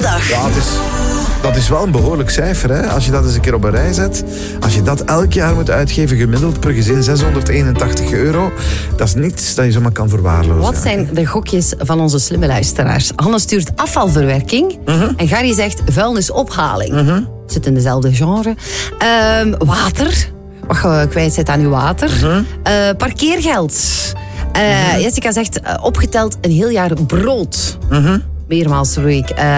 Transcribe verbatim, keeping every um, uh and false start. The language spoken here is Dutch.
dag. Ja, het is, dat is wel een behoorlijk cijfer, hè? Als je dat eens een keer op een rij zet. Als je dat elk jaar moet uitgeven, gemiddeld per gezin zeshonderdeenentachtig euro. Dat is niets dat je zomaar kan verwaarlozen. Wat zijn de gokjes van onze slimme luisteraars? Hanne stuurt afvalverwerking. Uh-huh. En Gary zegt vuilnisophaling. Uh-huh. Zit in dezelfde genre. Uh, water. Wat je kwijt zit aan je water. Uh-huh. Uh, parkeergeld. Uh, uh-huh. Jessica zegt uh, opgeteld een heel jaar brood. Uh-huh. Meermaals per week. Uh,